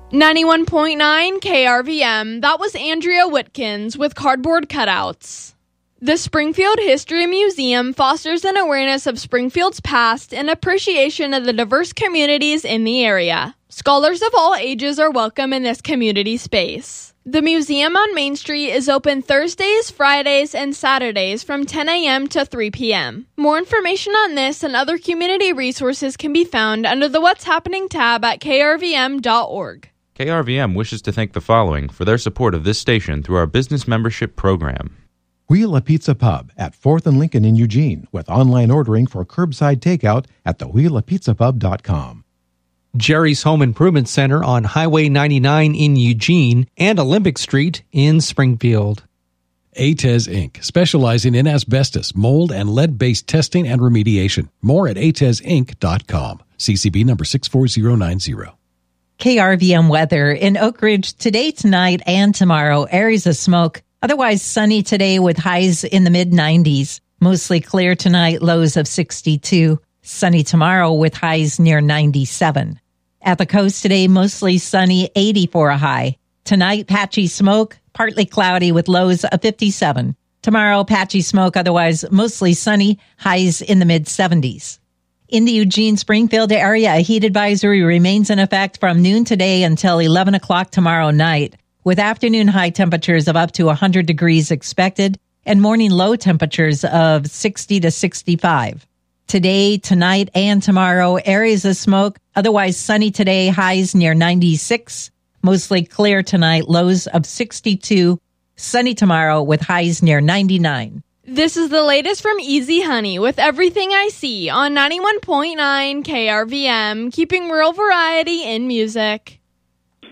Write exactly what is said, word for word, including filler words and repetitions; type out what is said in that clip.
ninety-one point nine K R V M, that was Andrea Whitkins with Cardboard Cutouts. The Springfield History Museum fosters an awareness of Springfield's past and appreciation of the diverse communities in the area. Scholars of all ages are welcome in this community space. The museum on Main Street is open Thursdays, Fridays, and Saturdays from ten a.m. to three p.m. More information on this and other community resources can be found under the What's Happening tab at k r v m dot org. K R V M wishes to thank the following for their support of this station through our business membership program. Wheel a Pizza Pub at fourth and Lincoln in Eugene with online ordering for curbside takeout at the wheel a pizza pub dot com. Jerry's Home Improvement Center on Highway ninety-nine in Eugene and Olympic Street in Springfield. A T E S Incorporated, specializing in asbestos, mold, and lead-based testing and remediation. More at a t e s inc dot com. C C B number six four zero nine zero. K R V M weather in Oak Ridge today, tonight, and tomorrow. Areas of smoke. Otherwise sunny today with highs in the mid nineties. Mostly clear tonight, lows of sixty-two. Sunny tomorrow with highs near ninety-seven. At the coast today, mostly sunny, eighty for a high. Tonight, patchy smoke, partly cloudy with lows of fifty-seven. Tomorrow, patchy smoke, otherwise mostly sunny, highs in the mid seventies. In the Eugene-Springfield area, a heat advisory remains in effect from noon today until eleven o'clock tomorrow night, with afternoon high temperatures of up to one hundred degrees expected and morning low temperatures of sixty to sixty-five. Today, tonight, and tomorrow, areas of smoke, otherwise sunny today, highs near ninety-six. Mostly clear tonight, lows of sixty-two. Sunny tomorrow with highs near ninety-nine. This is the latest from Easy Honey with Everything I See on ninety-one point nine K R V M, keeping rural variety in music.